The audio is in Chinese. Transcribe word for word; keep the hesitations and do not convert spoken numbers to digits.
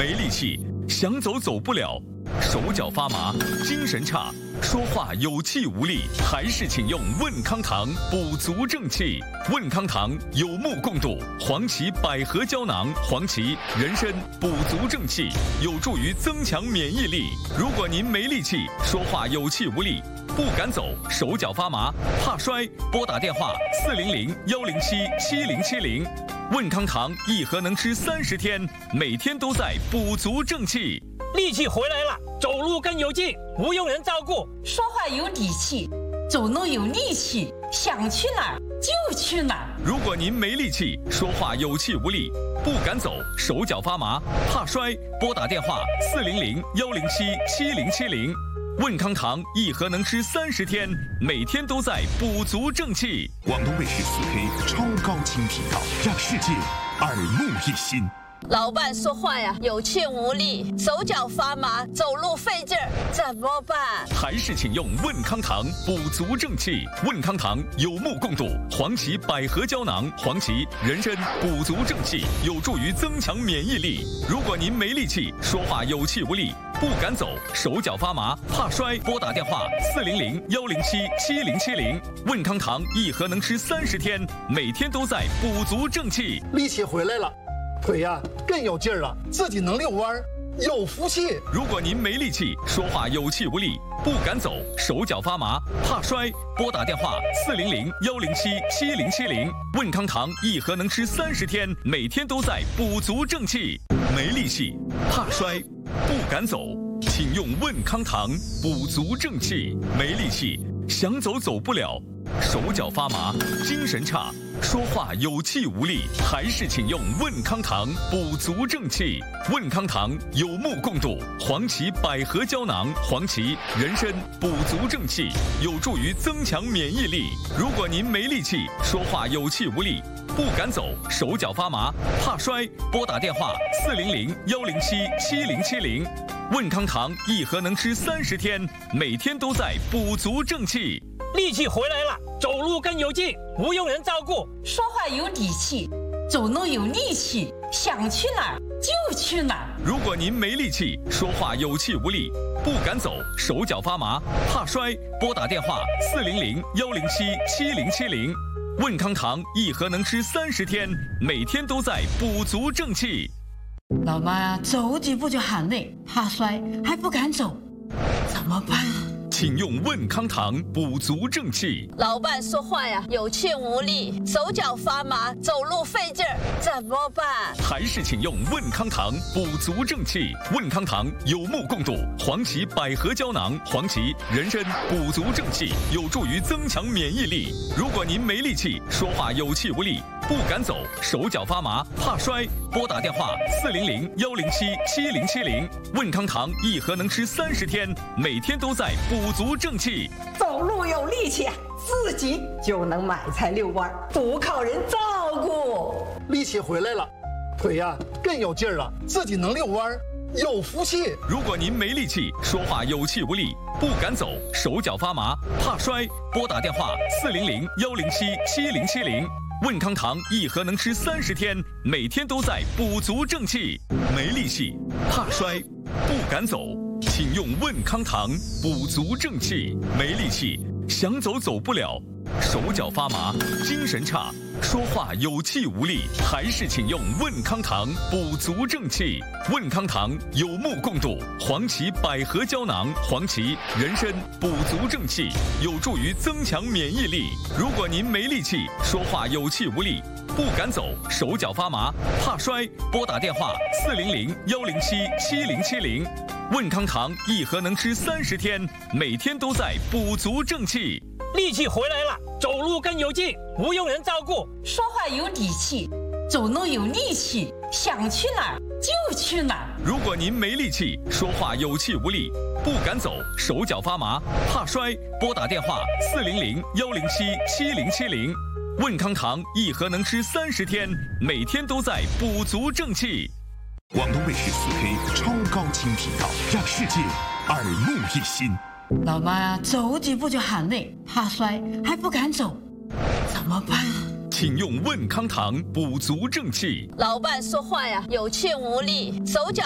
没力气，想走走不了，手脚发麻，精神差，说话有气无力，还是请用问康堂补足正气。问康堂有目共睹，黄芪百合胶囊，黄芪、人参补足正气，有助于增强免疫力。如果您没力气，说话有气无力，不敢走，手脚发麻，怕摔，拨打电话四零零幺零七七零七零。问康堂一盒能吃三十天，每天都在补足正气。 力气回来了，走路更有劲，不用人照顾， 说话有底气，走路有力气，想去哪儿就去哪儿。 如果您没力气，说话有气无力，不敢走，手脚发麻，怕摔，拨打电话四零零幺零七七零七零。问康堂一盒能吃三十天，每天都在补足正气。 广东卫视四 K 超高清频道，让世界耳目一新。 老伴说话呀有气无力，手脚发麻，走路费劲儿，怎么办？ 还是请用问康堂补足正气。问康堂有目共睹，黄芪百合胶囊，黄芪、人参补足正气，有助于增强免疫力。如果您没力气，说话有气无力，不敢走，手脚发麻，怕摔，拨打电话四零零幺零七七零七零。问康堂一盒能吃三十天，每天都在补足正气。 力气回来了，腿呀、啊、更有劲儿了，自己能遛弯儿，有福气。 如果您没力气，说话有气无力，不敢走，手脚发麻，怕摔，拨打电话四零零幺零七七零七零。问康堂一盒能吃三十天，每天都在补足正气。没力气，怕摔，不敢走，请用问康堂补足正气。没力气，想走走不了，手脚发麻，精神差，说话有气无力，还是请用问康堂补足正气。问康堂有目共睹，黄芪百合胶囊，黄芪、人参补足正气，有助于增强免疫力。如果您没力气，说话有气无力，不敢走，手脚发麻，怕摔，拨打电话四零零幺零七七零七零。问康堂一盒能吃三十天，每天都在补足正气。 力气回来了，走路更有劲，不用人照顾， 说话有底气，走路有力气，想去哪儿就去哪儿。 如果您没力气，说话有气无力，不敢走，手脚发麻，怕摔，拨打电话四零零幺零七七零七零。问康堂一盒能吃三十天，每天都在补足正气。 老妈呀，走几步就喊累，怕摔还不敢走，怎么办？ 请用问康堂补足正气。 老伴说话呀有气无力，手脚发麻，走路费劲儿，怎么办？ 还是请用问康堂补足正气。问康堂有目共睹，黄芪百合胶囊，黄芪、人参补足正气，有助于增强免疫力。如果您没力气，说话有气无力，不敢走，手脚发麻，怕摔，拨打电话四零零幺零七七零七零。问康堂一盒能吃三十天，每天都在补足正气。 走路有力气，自己就能买菜遛弯，不靠人照顾。 力气回来了，腿呀、啊、更有劲儿了，自己能遛弯儿，有福气。 如果您没力气，说话有气无力，不敢走，手脚发麻，怕摔，拨打电话四零零幺零七七零七零。问康堂一盒能吃三十天，每天都在补足正气。没力气，怕摔，不敢走，请用问康堂补足正气。没力气，想走走不了，手脚发麻，精神差，说话有气无力，还是请用问康堂补足正气。问康堂有目共睹，黄芪百合胶囊，黄芪、人参补足正气，有助于增强免疫力。如果您没力气，说话有气无力，不敢走，手脚发麻，怕摔，拨打电话四零零幺零七七零七零。问康堂一盒能吃三十天，每天都在补足正气。 力气回来了，走路更有劲，不用人照顾， 说话有底气，走路有力气，想去哪儿就去哪儿。 如果您没力气，说话有气无力，不敢走，手脚发麻，怕摔，拨打电话四零零幺零七七零七零。问康堂一盒能吃三十天，每天都在补足正气。 广东卫视四 K 超高清频道，让世界耳目一新。 老妈呀，走几步就喊累，怕摔还不敢走，怎么办？ 请用问康堂补足正气。 老伴说话呀有气无力，手脚